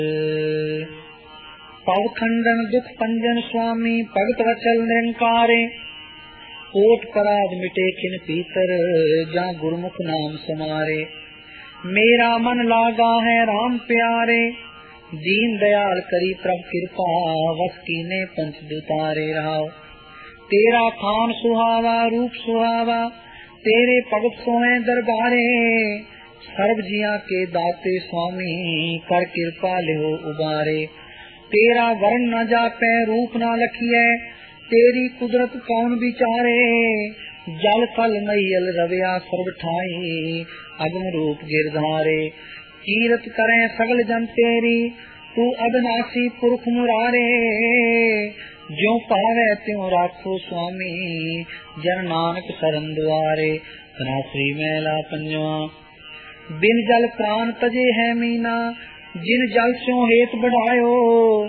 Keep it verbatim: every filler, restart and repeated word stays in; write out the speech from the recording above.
पव खंडन दुख पंजन स्वामी भगत वचल निरंकारे। कोट पराज मिटे खिन पीतर जा गुरमुख नाम समारे। मेरा मन लागा है राम प्यारे दीन दयाल करी प्रभ कृपा वस कीने पंच दुतारे रहाओ। तेरा खान सुहावा रूप सुहावा तेरे भगत सोए दरबारे। सर्व जिया के दाते स्वामी कर कृपा लिहो उबारे। तेरा वर्ण न जापै रूप न लखिए तेरी कुदरत कौन विचारे। जल थल नैयल रविया सर्व ठाई अगम रूप गिरधारे। कीरत करें सगल जन तेरी तू अविनाशी पुरख मुरारे। ज्यों पावे त्यों राखो स्वामी जन नानक शरण द्वारे। धनाश्री मैला पंजवा। बिन जल प्राण तजे है मीना जिन जल स्यों हेत बढ़ायो।